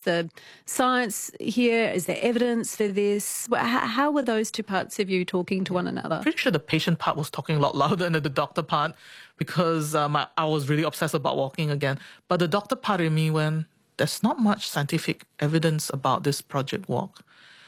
the science here? Is there evidence for this? How were those two parts of you talking to one another? Pretty sure the patient part was talking a lot louder than the doctor part because I was really obsessed about walking again. But the doctor part in me went, there's not much scientific evidence about this Project Walk.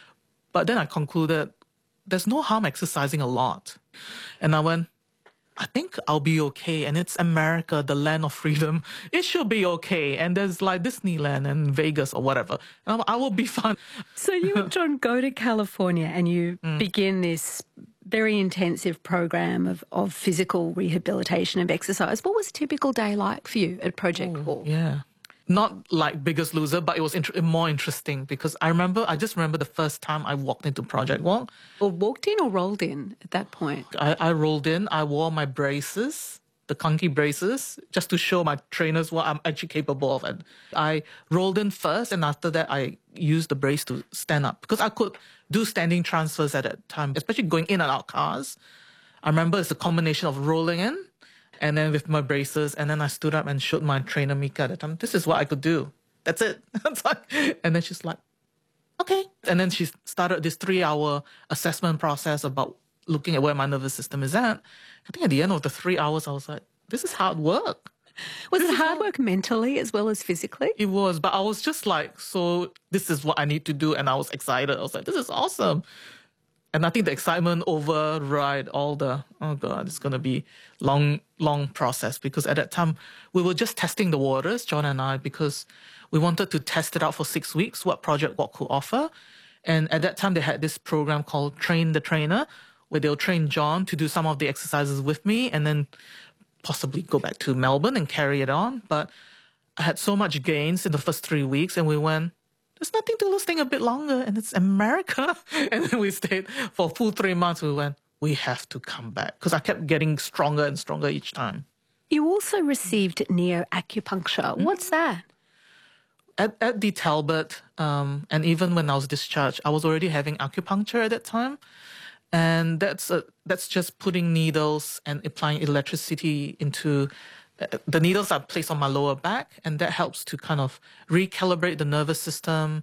But then I concluded, there's no harm exercising a lot. And I went, I think I'll be okay. And it's America, the land of freedom. It should be okay. And there's like Disneyland and Vegas or whatever. And I will be fine. So you and John go to California and you begin this very intensive program of physical rehabilitation and exercise. What was a typical day like for you at Project Walk? Yeah. Not like Biggest Loser, but it was more interesting because I just remember the first time I walked into Project Walk. Or walked in or rolled in at that point? I rolled in. I wore my braces, the clunky braces, just to show my trainers what I'm actually capable of. And I rolled in first, and after that, I used the brace to stand up because I could do standing transfers at that time, especially going in and out cars. I remember it's a combination of rolling in and then with my braces, and then I stood up and showed my trainer, Mika, at the time, this is what I could do. That's it. And then she's like, okay. And then she started this 3-hour assessment process about looking at where my nervous system is at. I think at the end of the 3 hours, I was like, this is hard work. Was it hard work mentally as well as physically? It was, but I was just like, so this is what I need to do. And I was excited. I was like, this is awesome. And I think the excitement override all the, oh God, it's going to be long process. Because at that time, we were just testing the waters, John and I, because we wanted to test it out for 6 weeks, what Project Walk could offer. And at that time, they had this program called Train the Trainer, where they'll train John to do some of the exercises with me and then possibly go back to Melbourne and carry it on. But I had so much gains in the first 3 weeks, and we went, there's nothing to lose, staying a bit longer, and it's America. And then we stayed for a full 3 months. We went, we have to come back, because I kept getting stronger and stronger each time. You also received neo-acupuncture. What's that? At the Talbot, and even when I was discharged, I was already having acupuncture at that time. And that's just putting needles and applying electricity into the needles are placed on my lower back, and that helps to kind of recalibrate the nervous system.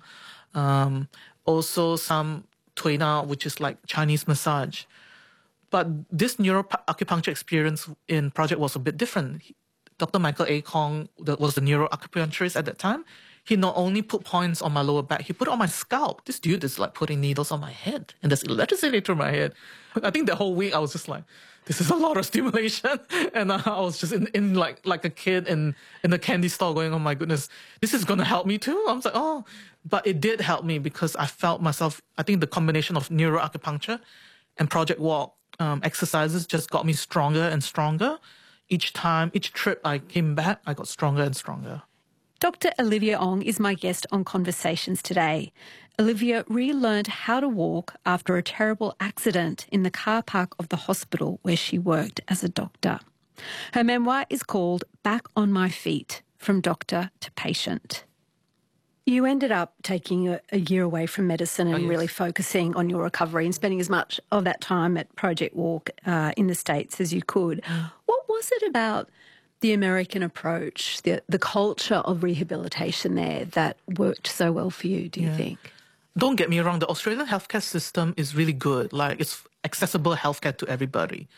Also some tuina, which is like Chinese massage. But this neuroacupuncture experience in Project was a bit different. Dr. Michael A. Kong, that was the neuroacupuncturist at that time, he not only put points on my lower back, he put it on my scalp. This dude is like putting needles on my head, and there's electricity through my head. I think the whole week I was just like, this is a lot of stimulation. And I was just in like a kid in the candy store going, oh my goodness, this is going to help me too. I was like, oh, but it did help me because I felt myself, I think the combination of neuroacupuncture and Project Walk exercises just got me stronger and stronger. Each trip I came back, I got stronger and stronger. Dr. Olivia Ong is my guest on Conversations today. Olivia relearned how to walk after a terrible accident in the car park of the hospital where she worked as a doctor. Her memoir is called Back on My Feet, From Doctor to Patient. You ended up taking a year away from medicine and really focusing on your recovery and spending as much of that time at Project Walk in the States as you could. What was it about the American approach, the culture of rehabilitation there that worked so well for you, do you think? Don't get me wrong, the Australian healthcare system is really good. Like, it's accessible healthcare to everybody.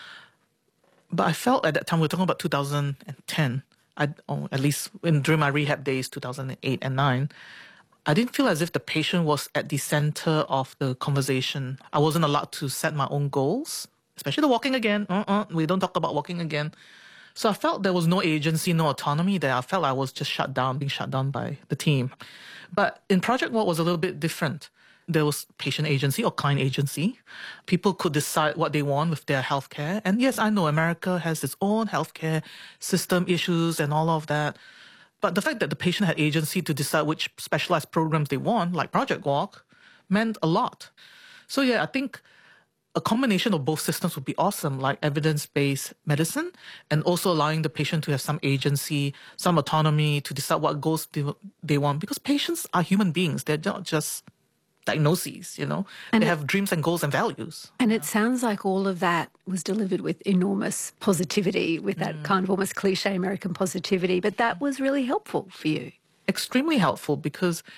But I felt at that time, we're talking about 2010, at least during my rehab days, 2008 and 9, I didn't feel as if the patient was at the center of the conversation. I wasn't allowed to set my own goals, especially the walking again. We don't talk about walking again. So I felt there was no agency, no autonomy there. I felt I was just being shut down by the team. But in Project Walk was a little bit different. There was patient agency or client agency. People could decide what they want with their healthcare. And yes, I know America has its own healthcare system issues and all of that. But the fact that the patient had agency to decide which specialized programs they want, like Project Walk, meant a lot. So yeah, I think a combination of both systems would be awesome, like evidence-based medicine, and also allowing the patient to have some agency, some autonomy to decide what goals they want. Because patients are human beings. They're not just diagnoses, you know. And they have dreams and goals and values. And it sounds like all of that was delivered with enormous positivity, with that kind of almost cliche American positivity. But that was really helpful for you. Extremely helpful, because